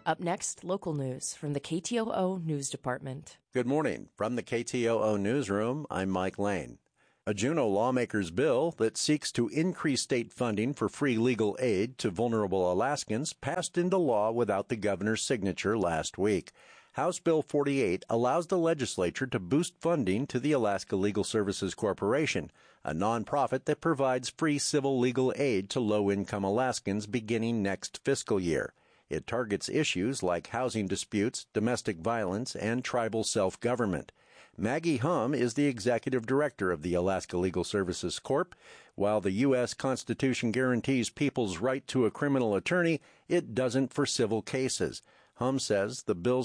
Up next, local news from the KTOO News Department. Good morning. From the KTOO Newsroom, I'm Mike Lane. A Juneau lawmaker's bill that seeks to increase state funding for free legal aid to vulnerable Alaskans passed into law without the governor's signature last week. House Bill 48 allows the legislature to boost funding to the Alaska Legal Services Corporation, a nonprofit that provides free civil legal aid to low-income Alaskans beginning next fiscal year. It targets issues like housing disputes, domestic violence, and tribal self-government. Maggie Hum is the executive director of the Alaska Legal Services Corp. While the U.S. Constitution guarantees people's right to a criminal attorney, it doesn't for civil cases. Hum says the bill's